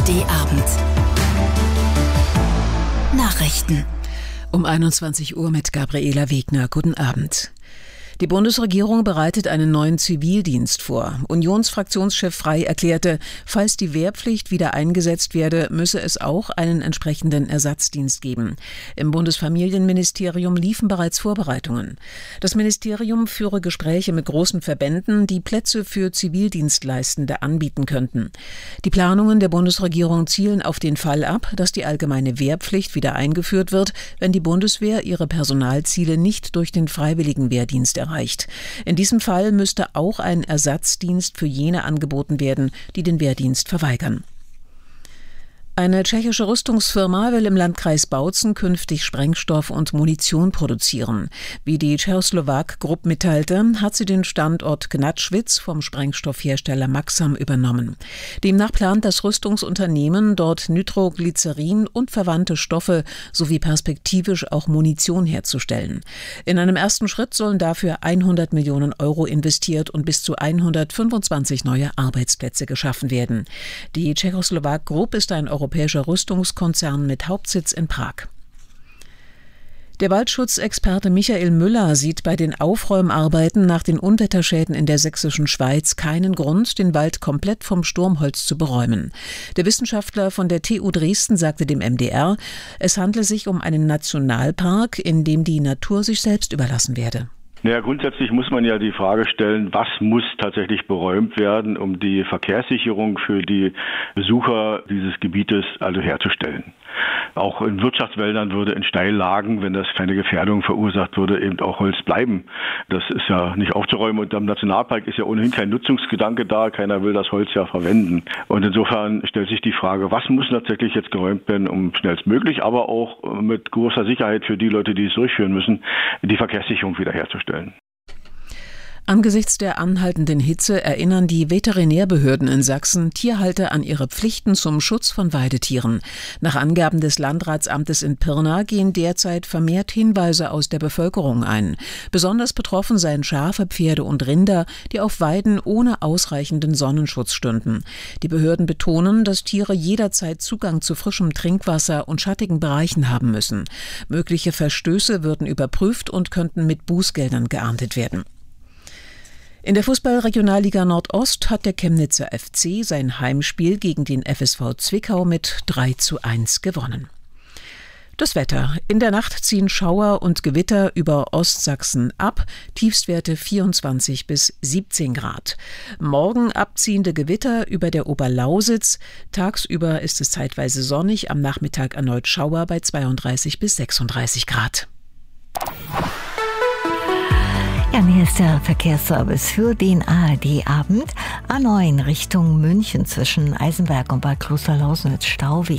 ARD Abend. Nachrichten. Um 21 Uhr mit Gabriela Wegner. Guten Abend. Die Bundesregierung bereitet einen neuen Zivildienst vor. Unionsfraktionschef Frey erklärte, falls die Wehrpflicht wieder eingesetzt werde, müsse es auch einen entsprechenden Ersatzdienst geben. Im Bundesfamilienministerium liefen bereits Vorbereitungen. Das Ministerium führe Gespräche mit großen Verbänden, die Plätze für Zivildienstleistende anbieten könnten. Die Planungen der Bundesregierung zielen auf den Fall ab, dass die allgemeine Wehrpflicht wieder eingeführt wird, wenn die Bundeswehr ihre Personalziele nicht durch den freiwilligen Wehrdienst erreicht. In diesem Fall müsste auch ein Ersatzdienst für jene angeboten werden, die den Wehrdienst verweigern. Eine tschechische Rüstungsfirma will im Landkreis Bautzen künftig Sprengstoff und Munition produzieren. Wie die Czechoslovak Group mitteilte, hat sie den Standort Gnatschwitz vom Sprengstoffhersteller Maxam übernommen. Demnach plant das Rüstungsunternehmen, dort Nitroglycerin und verwandte Stoffe sowie perspektivisch auch Munition herzustellen. In einem ersten Schritt sollen dafür 100 Millionen Euro investiert und bis zu 125 neue Arbeitsplätze geschaffen werden. Die Czechoslovak Group ist ein europäischer Rüstungskonzern mit Hauptsitz in Prag. Der Waldschutzexperte Michael Müller sieht bei den Aufräumarbeiten nach den Unwetterschäden in der sächsischen Schweiz keinen Grund, den Wald komplett vom Sturmholz zu beräumen. Der Wissenschaftler von der TU Dresden sagte dem MDR, es handle sich um einen Nationalpark, in dem die Natur sich selbst überlassen werde. Naja, grundsätzlich muss man ja die Frage stellen, was muss tatsächlich beräumt werden, um die Verkehrssicherung für die Besucher dieses Gebietes also herzustellen. Auch in Wirtschaftswäldern würde in Steillagen, wenn das keine Gefährdung verursacht würde, eben auch Holz bleiben. Das ist ja nicht aufzuräumen und am Nationalpark ist ja ohnehin kein Nutzungsgedanke da, keiner will das Holz ja verwenden. Und insofern stellt sich die Frage, was muss tatsächlich jetzt geräumt werden, um schnellstmöglich, aber auch mit großer Sicherheit für die Leute, die es durchführen müssen, die Verkehrssicherung wiederherzustellen. Angesichts der anhaltenden Hitze erinnern die Veterinärbehörden in Sachsen Tierhalter an ihre Pflichten zum Schutz von Weidetieren. Nach Angaben des Landratsamtes in Pirna gehen derzeit vermehrt Hinweise aus der Bevölkerung ein. Besonders betroffen seien Schafe, Pferde und Rinder, die auf Weiden ohne ausreichenden Sonnenschutz stünden. Die Behörden betonen, dass Tiere jederzeit Zugang zu frischem Trinkwasser und schattigen Bereichen haben müssen. Mögliche Verstöße würden überprüft und könnten mit Bußgeldern geahndet werden. In der Fußball-Regionalliga Nordost hat der Chemnitzer FC sein Heimspiel gegen den FSV Zwickau mit 3:1 gewonnen. Das Wetter. In der Nacht ziehen Schauer und Gewitter über Ostsachsen ab, Tiefstwerte 24 bis 17 Grad. Morgen abziehende Gewitter über der Oberlausitz. Tagsüber ist es zeitweise sonnig, am Nachmittag erneut Schauer bei 32 bis 36 Grad. Ja, hier ist der Verkehrsservice für den ARD-Abend. A9 Richtung München zwischen Eisenberg und Bad Klosterlausnitz Stau wegen